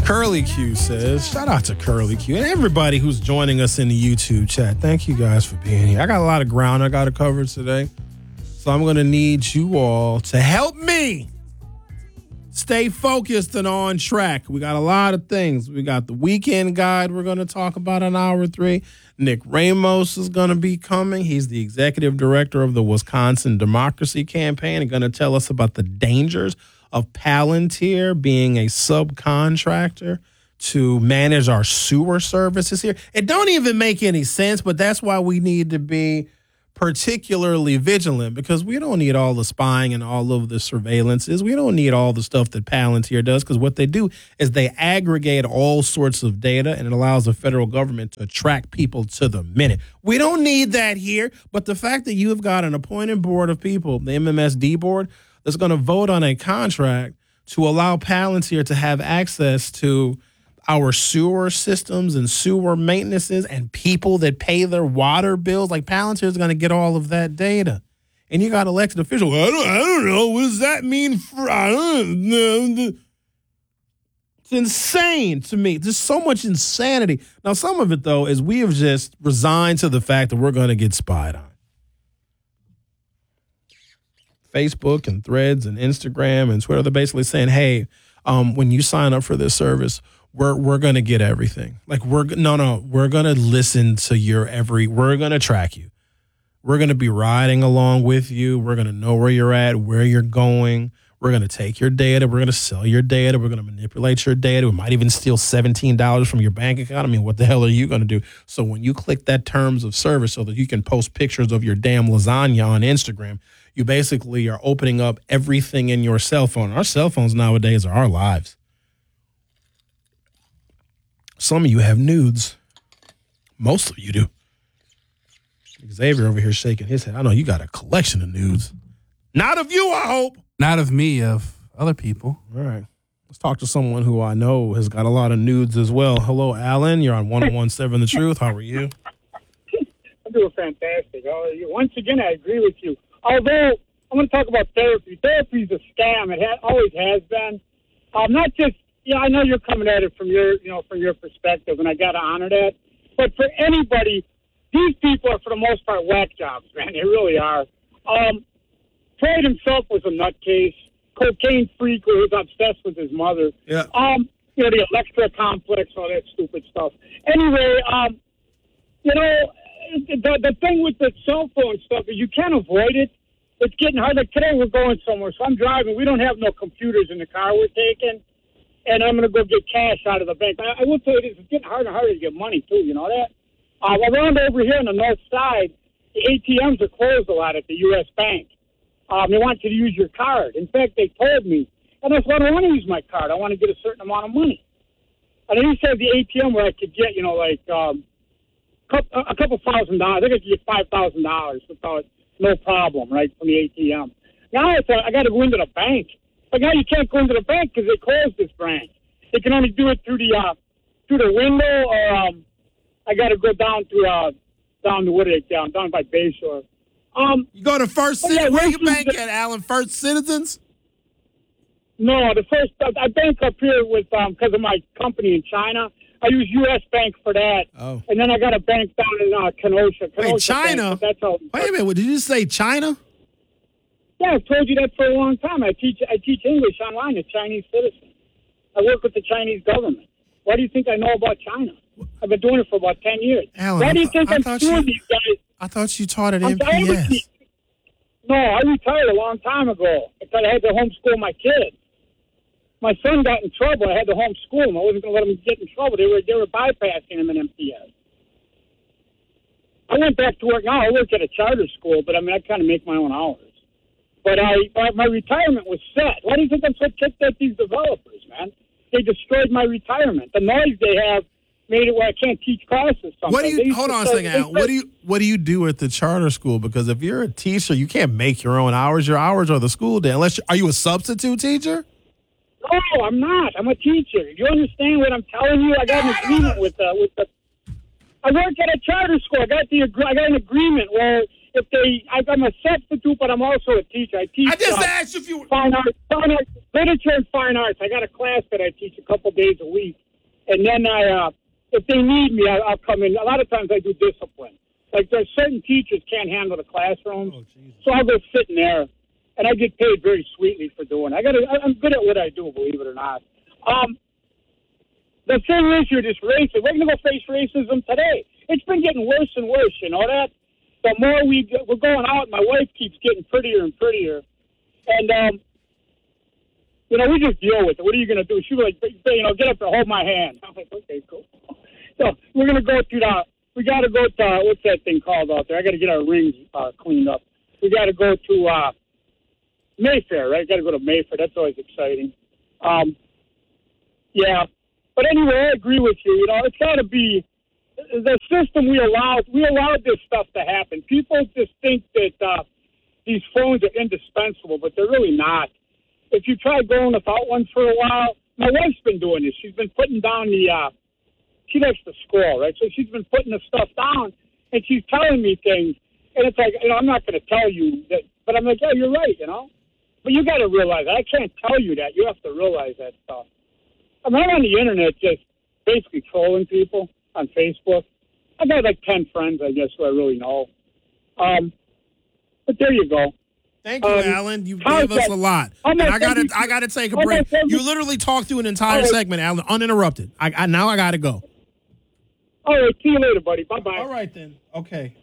Curly Q says, shout out to Curly Q and everybody who's joining us in the YouTube chat. Thank you guys for being here. I got a lot of ground I got to cover today. So I'm going to need you all to help me stay focused and on track. We got a lot of things. We got the weekend guide we're going to talk about in hour 3. Nick Ramos is going to be coming. He's the executive director of the Wisconsin Democracy Campaign and going to tell us about the dangers of Palantir being a subcontractor to manage our sewer services here. It don't even make any sense, but that's why we need to be particularly vigilant, because we don't need all the spying and all of the surveillances. We don't need all the stuff that Palantir does, because what they do is they aggregate all sorts of data, and it allows the federal government to track people to the minute. We don't need that here, but the fact that you have got an appointed board of people, the MMSD board, that's going to vote on a contract to allow Palantir to have access to our sewer systems and sewer maintenances and people that pay their water bills. Like, Palantir is going to get all of that data. And you got elected officials. I don't know. What does that mean for? I don't know. It's insane to me. There's so much insanity. Now, some of it, though, is we have just resigned to the fact that we're going to get spied on. Facebook and Threads and Instagram and Twitter, they're basically saying, hey, when you sign up for this service, we're going to get everything. Like, we're going to listen to we're going to track you. We're going to be riding along with you. We're going to know where you're at, where you're going. We're going to take your data. We're going to sell your data. We're going to manipulate your data. We might even steal $17 from your bank account. I mean, what the hell are you going to do? So when you click that terms of service so that you can post pictures of your damn lasagna on Instagram, you basically are opening up everything in your cell phone. Our cell phones nowadays are our lives. Some of you have nudes. Most of you do. Xavier over here shaking his head. I know you got a collection of nudes. Not of you, I hope. Not of me, of other people. All right. Let's talk to someone who I know has got a lot of nudes as well. Hello, Alan. You're on 101.7 The Truth. How are you? I'm doing fantastic. Once again, I agree with you. Although, I'm going to talk about therapy. Therapy is a scam. It always has been. Not just, I know you're coming at it from your perspective, and I got to honor that. But for anybody, these people are, for the most part, whack jobs, man. They really are. Freud himself was a nutcase, cocaine freak who was obsessed with his mother. Yeah. The Electra complex, all that stupid stuff. Anyway, the thing with the cell phone stuff is you can't avoid it. It's getting harder. Today we're going somewhere, so I'm driving. We don't have no computers in the car we're taking, and I'm going to go get cash out of the bank. I will tell you this, it's getting harder and harder to get money, too. You know that? Around over here on the north side, the ATMs are closed a lot at the U.S. Bank. They want you to use your card. In fact, they told me, and I said, I don't want to use my card. I want to get a certain amount of money. And then he said the ATM where I could get, a couple $1,000. I think I could get $5,000 without no problem, right, from the ATM. Now I thought I got to go into the bank. But now you can't go into the bank because they closed this branch. They can only do it through the window, or I got to go down by Bayshore. You go to First Citizens? Where you bank at, Alan? First Citizens? No, I bank up here with because of my company in China. I use U.S. Bank for that. Oh. And then I got a bank down in Kenosha. Wait, China? Bank, wait a minute. Did you say China? Yeah, I've told you that for a long time. I teach English online to Chinese citizens. I work with the Chinese government. Why do you think I know about China? I've been doing it for about 10 years. Alan, why do you think I'm suing these guys? I thought you taught at MPS. No, I retired a long time ago because I had to homeschool my kids. My son got in trouble. I had to homeschool him. I wasn't going to let him get in trouble. They were bypassing him in MPS. I went back to work now. I work at a charter school, but I kind of make my own hours. But my retirement was set. Why do you think I'm so ticked at these developers, man? They destroyed my retirement. The noise they have made it where I can't teach classes. Hold on a second, Al. What do you do at the charter school? Because if you're a teacher, you can't make your own hours. Your hours are the school day. Are you a substitute teacher? No, I'm not. I'm a teacher. You understand what I'm telling you? I got an agreement with the. I work at a charter school. I got an agreement where I'm a substitute, but I'm also a teacher. I teach. I just asked you if you fine arts, literature and fine arts. I got a class that I teach a couple days a week, and then if they need me, I'll come in. A lot of times I do discipline. Like there's certain teachers can't handle the classrooms, so I'll go sit in there, and I get paid very sweetly for doing it. I'm good at what I do, believe it or not. The thing is, you're just racist. We're going to go face racism today. It's been getting worse and worse, you know that? The more we're going out, my wife keeps getting prettier and prettier. And, we just deal with it. What are you going to do? She was like, get up and hold my hand. I'm like, okay, cool. So we're going to go through we got to go to, what's that thing called out there? I got to get our rings cleaned up. We got to go to Mayfair, right? Got to go to Mayfair. That's always exciting. Yeah. But anyway, I agree with you. It's got to be the system we allowed this stuff to happen. People just think that these phones are indispensable, but they're really not. If you try going without one for a while, my wife's been doing this. She's been putting down she likes to scroll, right? So she's been putting the stuff down, and she's telling me things. And it's like, I'm not going to tell you that, but I'm like, oh, you're right, But you got to realize that. I can't tell you that. You have to realize that stuff. I'm on the internet just basically trolling people on Facebook. I've got like 10 friends, I guess, who I really know. But there you go. Thank you, Alan. You gave us a lot. And I gotta take a break. You literally talked through an entire segment, Alan, uninterrupted. Now I gotta go. All right, see you later, buddy. Bye-bye. All right, then. Okay.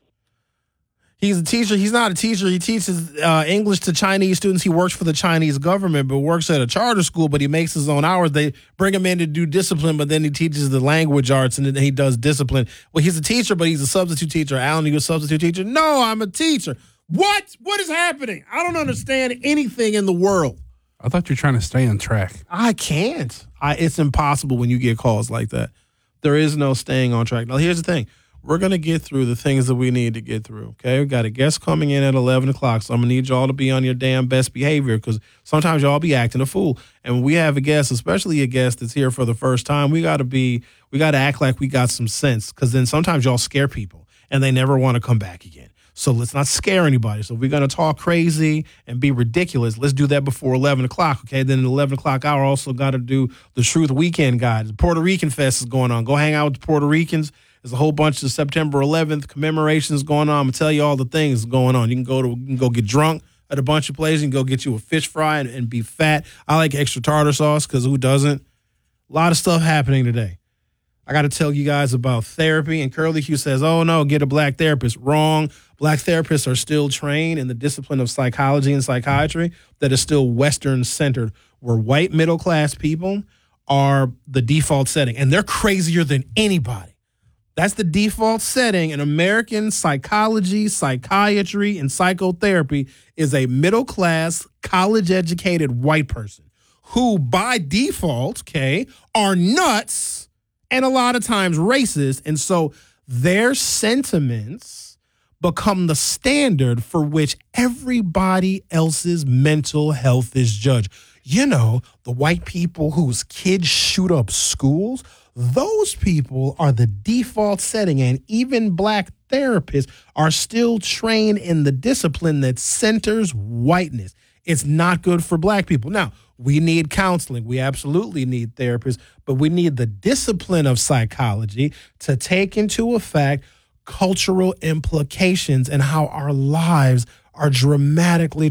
He's a teacher. He's not a teacher. He teaches English to Chinese students. He works for the Chinese government, but works at a charter school, but he makes his own hours. They bring him in to do discipline, but then he teaches the language arts, and then he does discipline. Well, he's a teacher, but he's a substitute teacher. Alan, are you a substitute teacher? No, I'm a teacher. What? What is happening? I don't understand anything in the world. I thought you were trying to stay on track. I can't. It's impossible when you get calls like that. There is no staying on track. Now, here's the thing. We're going to get through the things that we need to get through, okay? We've got a guest coming in at 11 o'clock, so I'm going to need y'all to be on your damn best behavior because sometimes y'all be acting a fool. And when we have a guest, especially a guest that's here for the first time, we got to act like we got some sense because then sometimes y'all scare people and they never want to come back again. So let's not scare anybody. So if we're going to talk crazy and be ridiculous, let's do that before 11 o'clock, okay? Then at the 11 o'clock hour, also got to do the Truth Weekend Guide. The Puerto Rican Fest is going on. Go hang out with the Puerto Ricans. There's a whole bunch of September 11th commemorations going on. I'm going to tell you all the things going on. You can go get drunk at a bunch of places. You can go get you a fish fry and be fat. I like extra tartar sauce because who doesn't? A lot of stuff happening today. I got to tell you guys about therapy. And Curly Q says, oh, no, get a black therapist. Wrong. Black therapists are still trained in the discipline of psychology and psychiatry that is still Western-centered, where white middle-class people are the default setting. And they're crazier than anybody. That's the default setting in American psychology, psychiatry, and psychotherapy is a middle-class, college-educated white person who, by default, are nuts and a lot of times racist. And so their sentiments become the standard for which everybody else's mental health is judged. The white people whose kids shoot up schools, those people are the default setting, and even black therapists are still trained in the discipline that centers whiteness. It's not good for black people. Now, we need counseling. We absolutely need therapists, but we need the discipline of psychology to take into effect cultural implications and how our lives are dramatically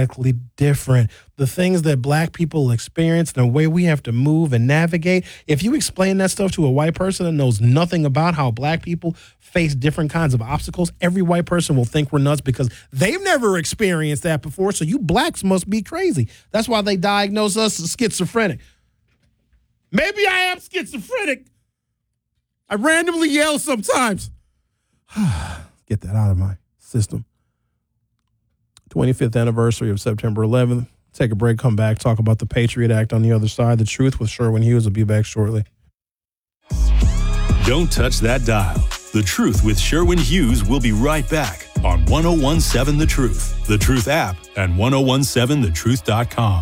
different. The things that black people experience, the way we have to move and navigate. If you explain that stuff to a white person that knows nothing about how black people face different kinds of obstacles, every white person will think we're nuts because they've never experienced that before. So you blacks must be crazy. That's why they diagnose us as schizophrenic. Maybe I am schizophrenic. I randomly yell sometimes. Get that out of my system. 25th anniversary of September 11th. Take a break, come back, talk about the Patriot Act on the other side. The Truth with Sherwin Hughes will be back shortly. Don't touch that dial. The Truth with Sherwin Hughes will be right back on 1017 The Truth, The Truth app, and 1017thetruth.com.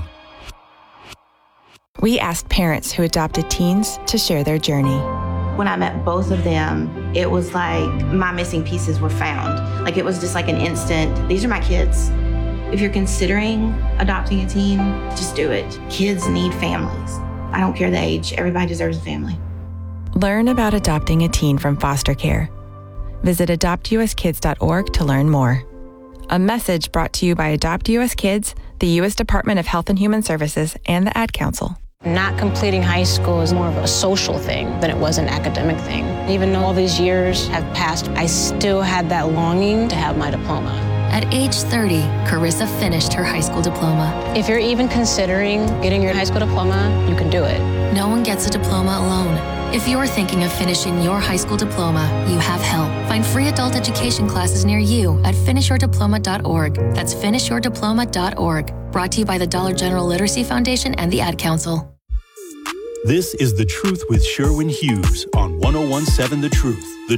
We asked parents who adopted teens to share their journey. When I met both of them, it was like my missing pieces were found. Like, it was just like an instant, these are my kids. If you're considering adopting a teen, just do it. Kids need families. I don't care the age. Everybody deserves a family. Learn about adopting a teen from foster care. Visit adoptuskids.org to learn more. A message brought to you by Adopt US Kids, the U.S. Department of Health and Human Services, and the Ad Council. Not completing high school is more of a social thing than it was an academic thing. Even though all these years have passed, I still had that longing to have my diploma. At age 30, Carissa finished her high school diploma. If you're even considering getting your high school diploma, you can do it. No one gets a diploma alone. If you're thinking of finishing your high school diploma, you have help. Find free adult education classes near you at finishyourdiploma.org. That's finishyourdiploma.org. Brought to you by the Dollar General Literacy Foundation and the Ad Council. This is The Truth with Sherwin Hughes on 101.7 The Truth.